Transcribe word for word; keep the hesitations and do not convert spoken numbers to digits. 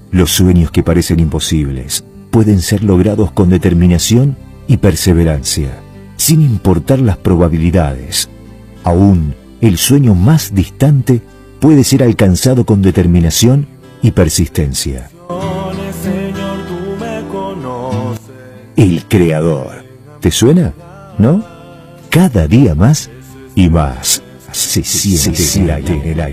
Los sueños que parecen imposibles pueden ser logrados con determinación y perseverancia, sin importar las probabilidades. Aún el sueño más distante puede ser alcanzado con determinación y persistencia. El Creador. ¿Te suena? ¿No? Cada día más y más se siente en el aire.